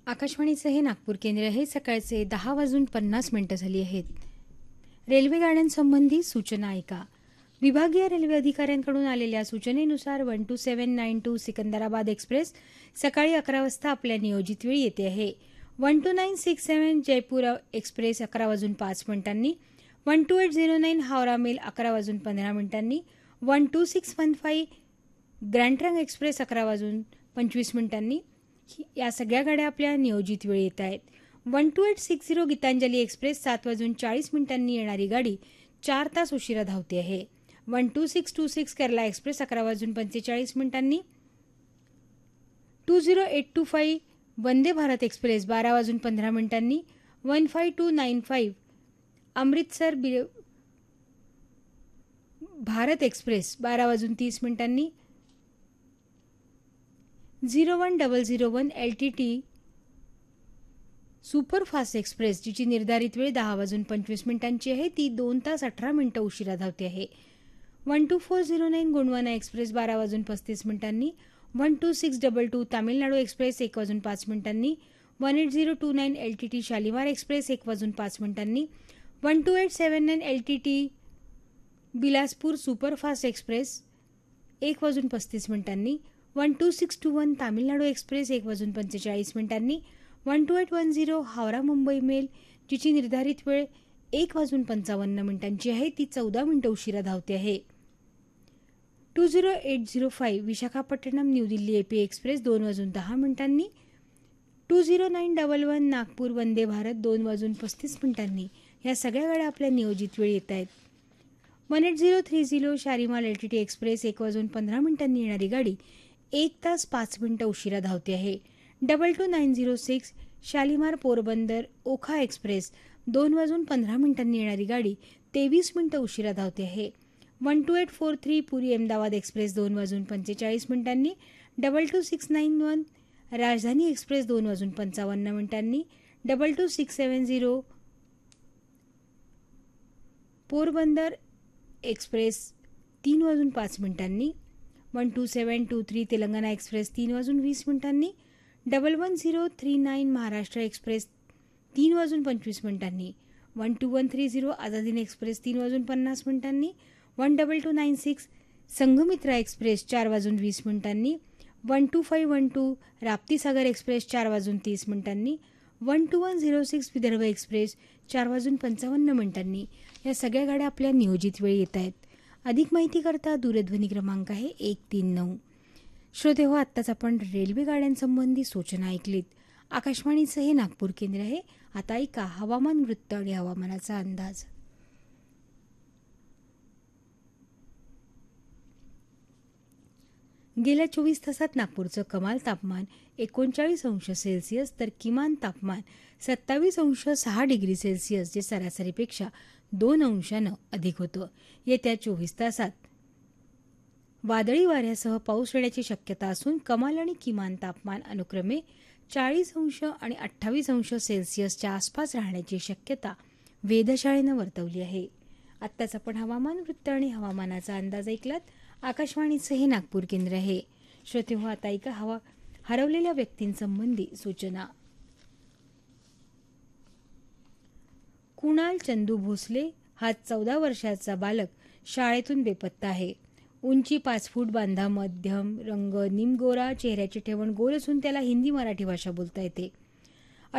आकाशवाणीचं हे नागपूर केंद्र हे सकाळचे 10:50 झाली आहेत. रेल्वे गाड्यांसंबंधी सूचना ऐका. विभागीय रेल्वे अधिकाऱ्यांकडून आलेल्या सूचनेनुसार 12792 सिकंदराबाद एक्सप्रेस सकाळी 11 वाजता आपल्या नियोजित वेळी येते आहे. 12967 Jaipur express 11:05 12809 Howrah mail 11:15 12615 grand trunk express 11:25 या सगळ्या गाड्या आपल्या नियोजित वेळी येत आहेत. 12860 गीतांजली एक्सप्रेस 7:40 येणारी गाडी 4 तास उशिरा धावते आहे. 12626 Kerala express 11:45 20825 Vande Bharat express 12:15 15295 Amritsar Bharat express 12:30 01001 LTT superfast express जिची निर्धारित वेळ 10:25 आहे ती 2 तास 18 मिनिटं उशिरा धावते आहे. 12409 Gondwana express 12:35 12622 Tamil Nadu express 1:05 18029 LTT Shalimar express 1:05 12879 LTT Bilaspur superfast express 1:35 12621 Tamil Nadu express 1:45 12810 Howrah Mumbai mail जिची निर्धारित वेळ 1:55 आहे ती 14 मिनिटं उशिरा धावते आहे. 20805 Visakhapatnam new Delhi AP express 2:10 20911 Nagpur Vande Bharat 2:35 या सगळ्या गाड्या आपल्या नियोजित वेळी येत आहेत. 18030 शालिमार LTT एक्सप्रेस 1:15 येणारी गाडी 1 तास 5 मिनिटं उशिरा धावते आहे. 22906 शालिमार पोरबंदर ओखा एक्सप्रेस 2:15 येणारी गाडी 23 मिनिटं उशिरा धावते आहे. 12843 पुरी अहमदाबाद एक्सप्रेस 2:45 22691 राजधानी express 2:55 22670 Porbandar express 3:05 12723 Telangana express 3:20 11039 Maharashtra express 3:25 12130 आझादीन express 3:50 12296 Sanghamitra express 4:20 12512 Raptisagar express 4:30 12106 Vidarbha express 4:55 या सगळ्या गाड्या आपल्या नियोजित वेळी येत आहेत. अधिक माहिती करता दूरध्वनी क्रमांक आहे 139. श्रोते हो, आत्ताच आपण रेल्वे गाड्यांसंबंधी सूचना ऐकलीत. आकाशवाणीचं हे नागपूर केंद्र आहे. आता ऐका हवामान वृत्त आणि हवामानाचा अंदाज. गेल्या 24 तासात नागपूरचं कमाल तापमान 39°C तर किमान तापमान 27.6°C जे सरासरीपेक्षा 2 अधिक होतं. येत्या 24 तासात वादळी वाऱ्यासह पाऊस येण्याची शक्यता असून कमाल आणि किमान तापमान अनुक्रमे 40° आणि 28°C आसपास राहण्याची शक्यता वेधशाळेनं वर्तवली आहे. आत्ताच आपण हवामान वृत्त आणि हवामानाचा अंदाज ऐकलात. आकाशवाणीचं हे नागपूर केंद्र आहे. श्रोते हो, आता ऐका हरवलेल्या व्यक्तींसंबंधी सूचना. कुणाल चंदू भोसले हा 14 वर्षाचा बालक शाळेतून बेपत्ता आहे. उंची 5 फूट, बांधा मध्यम, रंग निमगोरा, चेहऱ्याची ठेवण गोल असून त्याला हिंदी मराठी भाषा बोलता येते.